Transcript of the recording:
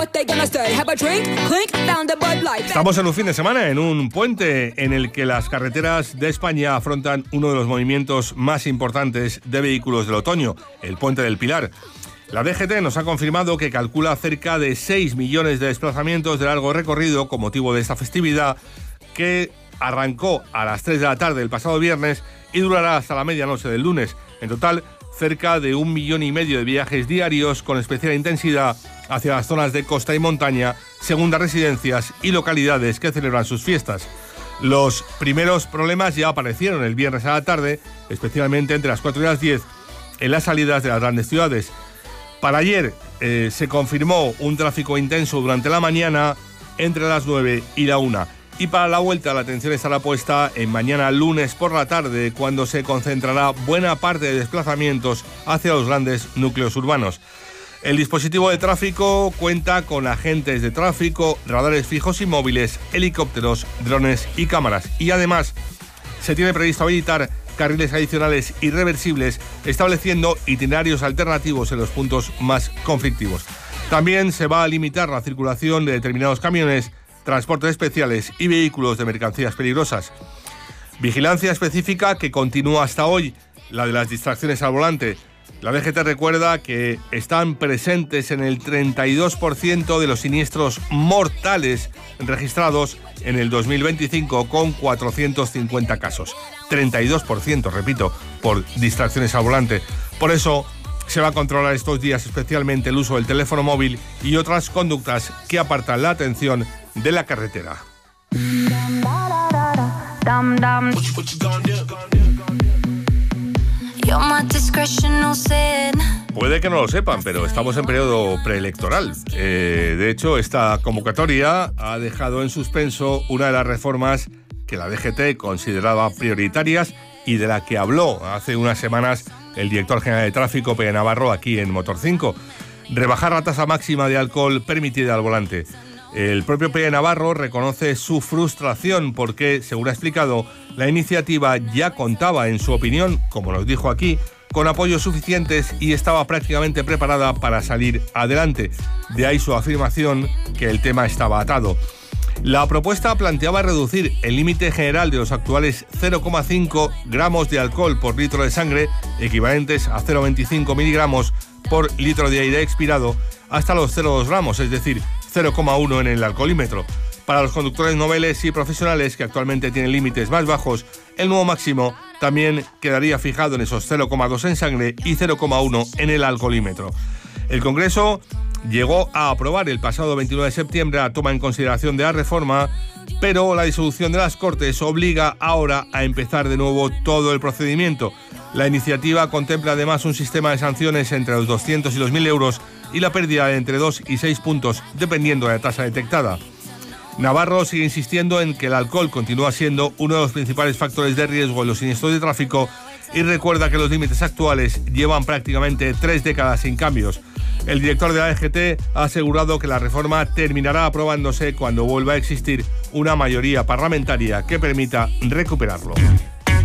Estamos en un fin de semana, en un puente en el que las carreteras de España afrontan uno de los movimientos más importantes de vehículos del otoño, el Puente del Pilar. La DGT nos ha confirmado que calcula cerca de 6 millones de desplazamientos de largo recorrido con motivo de esta festividad, que arrancó a las 3 de la tarde el pasado viernes y durará hasta la medianoche del lunes. En total, cerca de 1,5 millones de viajes diarios con especial intensidad hacia las zonas de costa y montaña, segundas residencias y localidades que celebran sus fiestas. Los primeros problemas ya aparecieron el viernes a la tarde, especialmente entre las 4 y las 10, en las salidas de las grandes ciudades. Para ayer se confirmó un tráfico intenso durante la mañana entre las 9 y la 1. Y para la vuelta la atención estará puesta en mañana lunes por la tarde, cuando se concentrará buena parte de desplazamientos hacia los grandes núcleos urbanos. El dispositivo de tráfico cuenta con agentes de tráfico, radares fijos y móviles, helicópteros, drones y cámaras. Y además se tiene previsto habilitar carriles adicionales y reversibles, estableciendo itinerarios alternativos en los puntos más conflictivos. También se va a limitar la circulación de determinados camiones, transportes especiales y vehículos de mercancías peligrosas. Vigilancia específica que continúa hasta hoy, la de las distracciones al volante. La DGT recuerda que están presentes en el 32% de los siniestros mortales registrados en el 2025, con 450 casos. 32%, repito, por distracciones al volante. Por eso se va a controlar estos días especialmente el uso del teléfono móvil y otras conductas que apartan la atención de la carretera. Puede que no lo sepan, pero estamos en periodo preelectoral. De hecho, esta convocatoria ha dejado en suspenso una de las reformas que la DGT consideraba prioritarias y de la que habló hace unas semanas el director general de tráfico, Pere Navarro, aquí en Motor 5. Rebajar la tasa máxima de alcohol permitida al volante. El propio Pere Navarro reconoce su frustración porque, según ha explicado, la iniciativa ya contaba, en su opinión, como nos dijo aquí, con apoyos suficientes y estaba prácticamente preparada para salir adelante. De ahí su afirmación que el tema estaba atado. La propuesta planteaba reducir el límite general de los actuales 0,5 gramos de alcohol por litro de sangre, equivalentes a 0,25 miligramos por litro de aire expirado, hasta los 0,2 gramos, es decir, 0,1 en el alcoholímetro. Para los conductores noveles y profesionales, que actualmente tienen límites más bajos, el nuevo máximo también quedaría fijado en esos 0,2 en sangre y 0,1 en el alcoholímetro. El Congreso llegó a aprobar el pasado 29 de septiembre la toma en consideración de la reforma, pero la disolución de las Cortes obliga ahora a empezar de nuevo todo el procedimiento. La iniciativa contempla además un sistema de sanciones entre los 200 y los 1.000 euros y la pérdida de entre 2 y 6 puntos, dependiendo de la tasa detectada. Navarro sigue insistiendo en que el alcohol continúa siendo uno de los principales factores de riesgo en los siniestros de tráfico y recuerda que los límites actuales llevan prácticamente 3 décadas sin cambios. El director de la DGT ha asegurado que la reforma terminará aprobándose cuando vuelva a existir una mayoría parlamentaria que permita recuperarlo.